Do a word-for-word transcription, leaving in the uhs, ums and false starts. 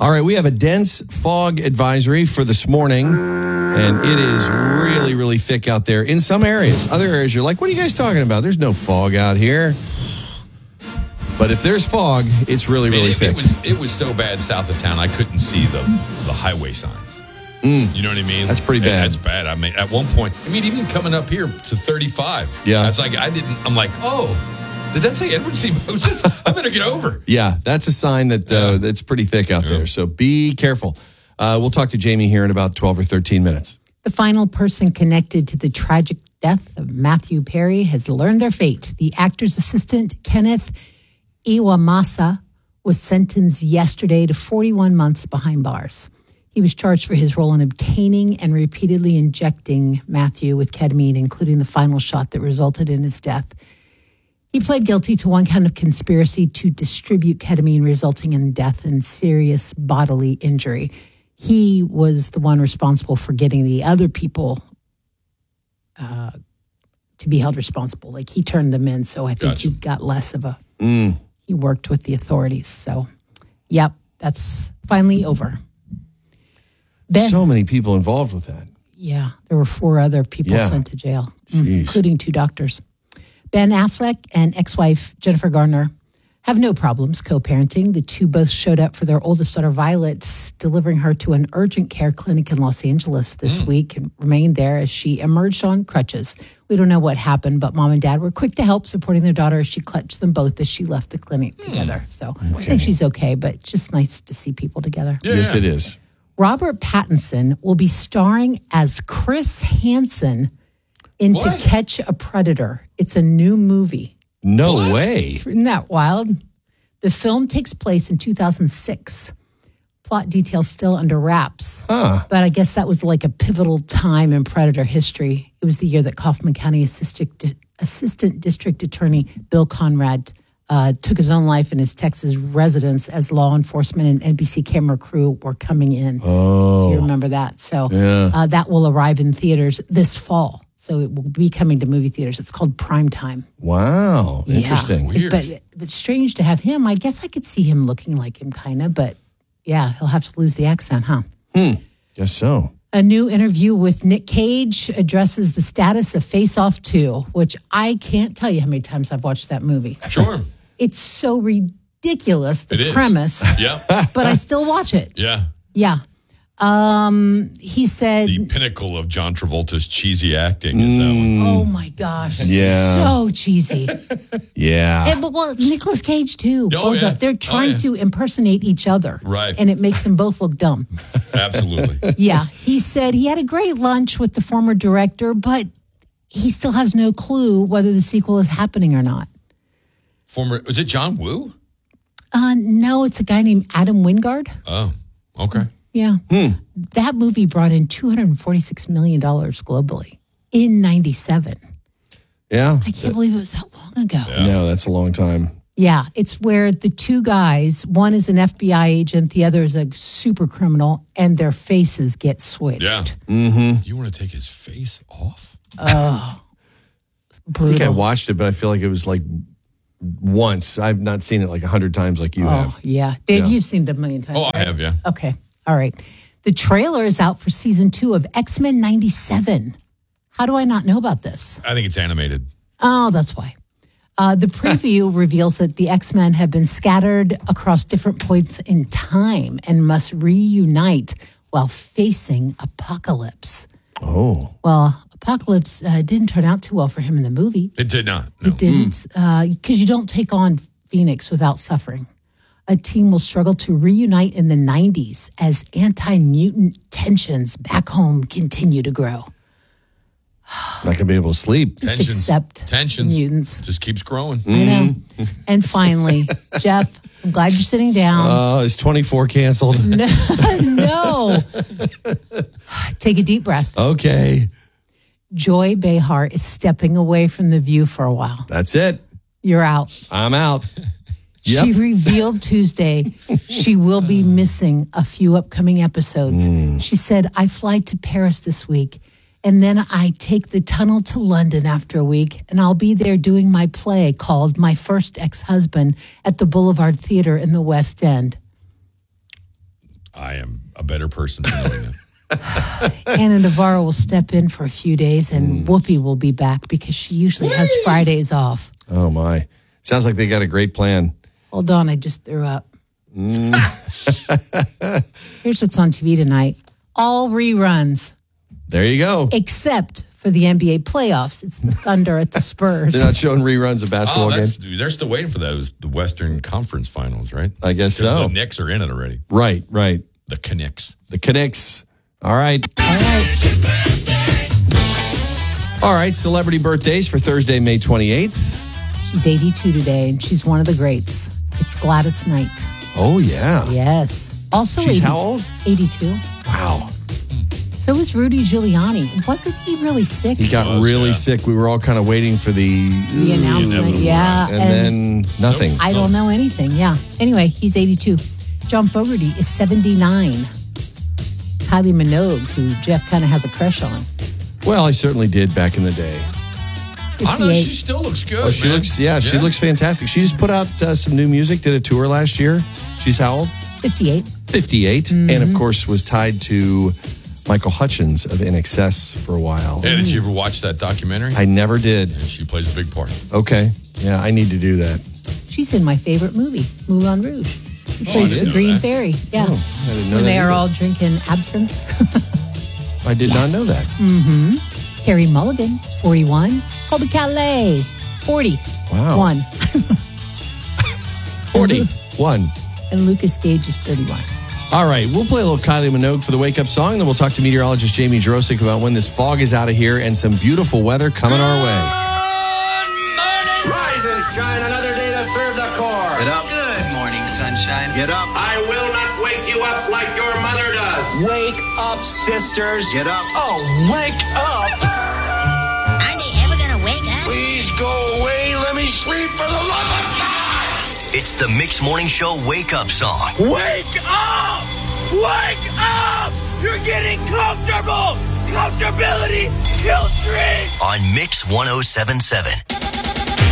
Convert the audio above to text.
All right, we have a dense fog advisory for this morning, and it is really, really thick out there in some areas. Other areas, you're like, what are you guys talking about? There's no fog out here. But if there's fog, it's really, I mean, really it, thick. It was, it was so bad south of town, I couldn't see the, the highway signs. Mm. You know what I mean? That's pretty And bad. that's bad. I mean, at one point, I mean, even coming up here to thirty-five. Yeah. That's like, I didn't, I'm like, oh, did that say Edward C. Moses? I better get over. Yeah, that's a sign that uh, it's pretty thick out Yeah. there. So be careful. Uh, we'll talk to Jamie here in about twelve or thirteen minutes. The final person connected to the tragic death of Matthew Perry has learned their fate. The actor's assistant, Kenneth Iwamasa, was sentenced yesterday to forty-one months behind bars. He was charged for his role in obtaining and repeatedly injecting Matthew with ketamine, including the final shot that resulted in his death. He pled guilty to one count of conspiracy to distribute ketamine, resulting in death and serious bodily injury. He was the one responsible for getting the other people uh, to be held responsible. Like, he turned them in, so I think Gotcha. he got less of a... Mm. He worked with the authorities. So, yep, that's finally over. Ben, So many people involved with that. yeah, there were four other people Yeah. sent to jail, Jeez. including two doctors. Ben Affleck and ex-wife Jennifer Garner have no problems co-parenting. The two both showed up for their oldest daughter, Violet, delivering her to an urgent care clinic in Los Angeles this Mm. week and remained there as she emerged on crutches. We don't know what happened, but mom and dad were quick to help, supporting their daughter as she clutched them both as she left the clinic together. So I think she's okay, but it's just nice to see people together. Yeah, Yes, yeah. it is. Robert Pattinson will be starring as Chris Hansen in To What? Catch a Predator. It's a new movie. No What? way. Isn't that wild? The film takes place in two thousand six. Plot details still under wraps. Huh. But I guess that was like a pivotal time in Predator history. It was the year that Kaufman County Assistant, Assistant District Attorney Bill Conrad uh, took his own life in his Texas residence as law enforcement and N B C camera crew were coming in. Oh. If you remember that. So Yeah. uh, that will arrive in theaters this fall. So it will be coming to movie theaters. It's called Primetime. Wow. Yeah. Interesting. Weird. But but strange to have him. I guess I could see him looking like him, kind of. But yeah, he'll have to lose the accent, huh? Guess so. A new interview with Nick Cage addresses the status of Face Off two, which I can't tell you how many times I've watched that movie. Sure. It's so ridiculous, the It is. premise, Yeah. but I still watch it. Yeah. Yeah. Um, he said, The pinnacle of John Travolta's cheesy acting is that one. oh my gosh, it's Yeah. so cheesy. Yeah. And, but well, Nicolas Cage too. Oh, Both yeah. of- They're Oh, trying yeah. to impersonate each other. Right. And it makes them both look dumb. Absolutely. Yeah. He said he had a great lunch with the former director, but he still has no clue whether the sequel is happening or not. Former, was it John Woo? Uh, no, it's a guy named Adam Wingard. Oh, okay. Yeah. That movie brought in two hundred forty-six million dollars globally in ninety-seven. Yeah. I can't believe it was that long ago. Yeah. No, that's a long time. Yeah, it's where the two guys, one is an F B I agent, the other is a super criminal, and their faces get switched. Yeah. Mm-hmm. You want to take his face off? I Brutal. think I watched it, but I feel like it was like once. I've not seen it like a hundred times like you Oh, have. yeah. Dave, Yeah. you've seen it a million times. Oh, I right? have, yeah. Okay. All right. The trailer is out for season two of X-Men ninety-seven. How do I not know about this? I think it's animated. Oh, that's why. Uh, the preview reveals that the X-Men have been scattered across different points in time and must reunite while facing Apocalypse. Oh. Well, Apocalypse uh, didn't turn out too well for him in the movie. It did not. No. It didn't, because you don't take on Phoenix without suffering. A team will struggle to reunite in the nineties as anti-mutant tensions back home continue to grow. Not going to be able to sleep. Just Tensions. accept Tensions. mutants. Just keeps growing. I know. And finally, Jeff, I'm glad you're sitting down. Oh, is twenty-four canceled? No, no. Take a deep breath. Okay. Joy Behar is stepping away from The View for a while. That's it. You're out. I'm out. She Yep. revealed Tuesday she will be missing a few upcoming episodes. She said, I fly to Paris this week, and then I take the tunnel to London after a week, and I'll be there doing my play called My First Ex-Husband at the Boulevard Theater in the West End. I am a better person for knowing that. Anna Navarro will step in for a few days, and mm. Whoopi will be back because she usually has Fridays off. Oh, my. Sounds like they got a great plan. Hold on, I just threw up. Mm. Here's what's on T V tonight. All reruns. There you go. Except for the N B A playoffs. It's the Thunder at the Spurs. They're not showing reruns of basketball oh, games? They're still waiting for those the Western Conference Finals, right? I guess so. The Knicks are in it already. Right, right. The Knicks. The Knicks. All right. All right. All right, celebrity birthdays for Thursday, May twenty-eighth. She's eighty-two today, and she's one of the greats. It's Gladys Knight. Oh, yeah. Yes. Also, she's eighty, how old? eighty-two. Wow. So was Rudy Giuliani. Wasn't he really sick? He got was, really yeah. sick. We were all kind of waiting for the... The announcement, yeah. And, and then nothing. I don't know anything, yeah. Anyway, he's eighty-two. John Fogerty is seventy-nine. Kylie Minogue, who Jeff kind of has a crush on. Well, I certainly did back in the day. I know, she still looks good, oh, she man. looks, yeah, yeah, she looks fantastic. She just put out uh, some new music, did a tour last year. She's how old? fifty-eight. fifty-eight. Mm-hmm. And, of course, was tied to Michael Hutchins of In Excess for a while. Yeah, did you ever watch that documentary? I never did. And she plays a big part. Okay. Yeah, I need to do that. She's in my favorite movie, Moulin Rouge. She Oh, plays I the didn't Green know that. Fairy. Yeah. Oh, I didn't know when that they are either. all drinking absinthe. I did not know that. Mm-hmm. Carrie Mulligan is forty-one. Colby Calais, forty. Wow. One. forty-one. And Lucas Gage is thirty-one. All right, we'll play a little Kylie Minogue for the wake-up song, and then we'll talk to meteorologist Jamie Jurosik about when this fog is out of here and some beautiful weather coming our way. Good morning. Rise and shine, another day to serve the core. Get up. Good morning, sunshine. Get up. I will not wake you up like your mother does. Wake up, sisters. Get up. Oh, wake up. Are they ever gonna wake up? Please go away. Let me sleep for the love of God. It's the Mix Morning Show wake-up song. Wake up! Wake up! You're getting comfortable! Comfortability kills dreams! On Mix one oh seven point seven.